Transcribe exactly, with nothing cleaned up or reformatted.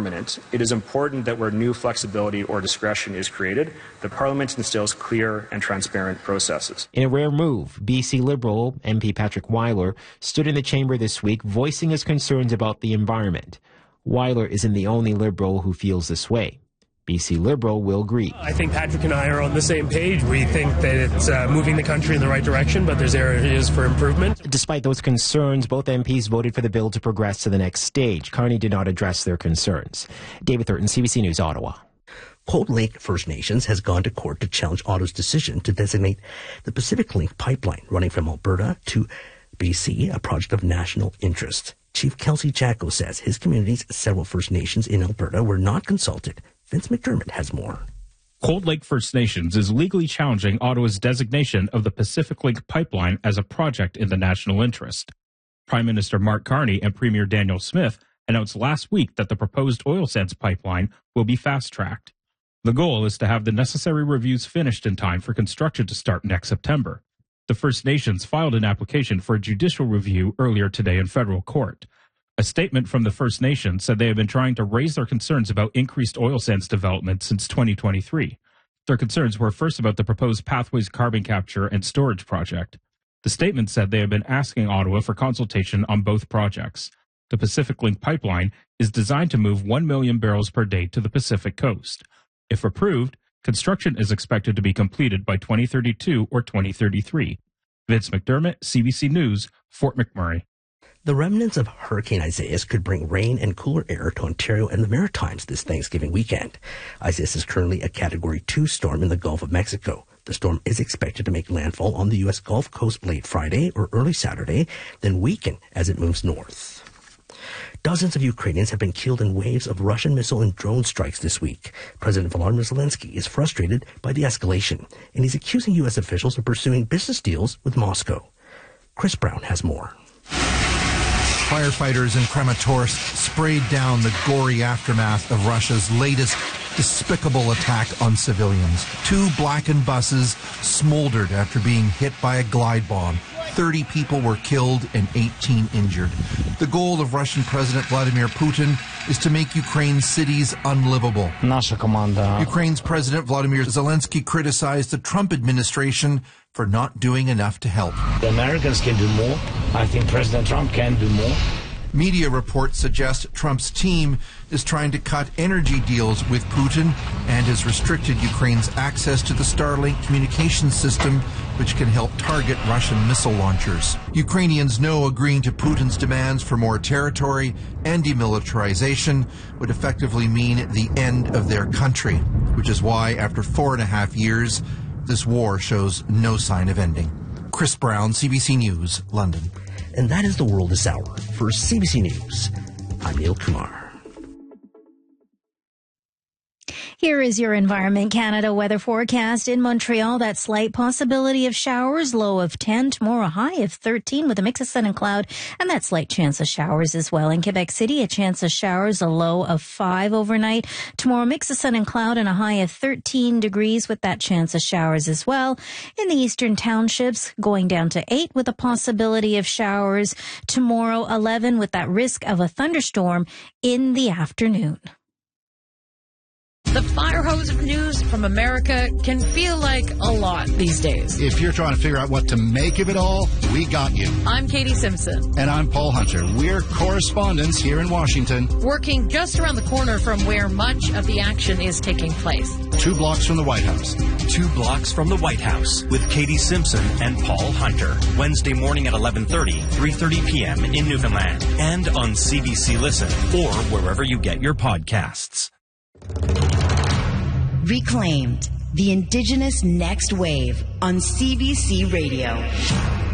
permanent, it is important that where new flexibility or discretion is created, the Parliament instills clear and transparent processes. In a rare move, B C Liberal M P Patrick Weiler stood in the chamber this week voicing his concerns about the environment. Weiler isn't the only Liberal who feels this way. B C Liberal Will Green. I think Patrick and I are on the same page. We think that it's uh, moving the country in the right direction, but there's areas for improvement. Despite those concerns, both M Ps voted for the bill to progress to the next stage. Carney did not address their concerns. David Thurton, C B C News, Ottawa. Cold Lake First Nations has gone to court to challenge Ottawa's decision to designate the Pacific Link pipeline running from Alberta to B C a project of national interest. Chief Kelsey Jacko says his community's several First Nations in Alberta were not consulted. Vince McDermott has more. Cold Lake First Nations is legally challenging Ottawa's designation of the Pacific Link pipeline as a project in the national interest. Prime Minister Mark Carney and Premier Daniel Smith announced last week that the proposed oil sands pipeline will be fast-tracked. The goal is to have the necessary reviews finished in time for construction to start next September. The First Nations filed an application for a judicial review earlier today in federal court. A statement from the First Nations said they have been trying to raise their concerns about increased oil sands development since twenty twenty-three. Their concerns were first about the proposed Pathways carbon capture and storage project. The statement said they have been asking Ottawa for consultation on both projects. The Pacific Link pipeline is designed to move one million barrels per day to the Pacific coast. If approved, construction is expected to be completed by twenty thirty-two or twenty thirty-three. Vince McDermott, C B C News, Fort McMurray. The remnants of Hurricane Isaias could bring rain and cooler air to Ontario and the Maritimes this Thanksgiving weekend. Isaias is currently a Category two storm in the Gulf of Mexico. The storm is expected to make landfall on the U S Gulf Coast late Friday or early Saturday, then weaken as it moves north. Dozens of Ukrainians have been killed in waves of Russian missile and drone strikes this week. President Volodymyr Zelensky is frustrated by the escalation, and he's accusing U S officials of pursuing business deals with Moscow. Chris Brown has more. Firefighters in Kramatorsk sprayed down the gory aftermath of Russia's latest despicable attack on civilians. Two blackened buses smoldered after being hit by a glide bomb. thirty people were killed and eighteen injured. The goal of Russian President Vladimir Putin is to make Ukraine's cities unlivable. Ukraine's President Vladimir Zelensky criticized the Trump administration for not doing enough to help. The Americans can do more. I think President Trump can do more. Media reports suggest Trump's team is trying to cut energy deals with Putin and has restricted Ukraine's access to the Starlink communications system, which can help target Russian missile launchers. Ukrainians know agreeing to Putin's demands for more territory and demilitarization would effectively mean the end of their country, which is why, after four and a half years, this war shows no sign of ending. Chris Brown, C B C News, London. And that is the world this hour. For C B C News, I'm Neil Kumar. Here is your Environment Canada weather forecast. In Montreal, that slight possibility of showers, low of ten. Tomorrow, a high of thirteen with a mix of sun and cloud, and that slight chance of showers as well. In Quebec City, a chance of showers, a low of five overnight. Tomorrow, mix of sun and cloud and a high of thirteen degrees with that chance of showers as well. In the eastern townships, going down to eight with a possibility of showers. Tomorrow, eleven with that risk of a thunderstorm in the afternoon. The fire hose of news from America can feel like a lot these days. If you're trying to figure out what to make of it all, we got you. I'm Katie Simpson. And I'm Paul Hunter. We're correspondents here in Washington. Working just around the corner from where much of the action is taking place. Two blocks from the White House. Two blocks from the White House with Katie Simpson and Paul Hunter. Wednesday morning at eleven thirty, three thirty p.m. in Newfoundland. And on C B C Listen or wherever you get your podcasts. Reclaimed, the Indigenous Next Wave on C B C Radio.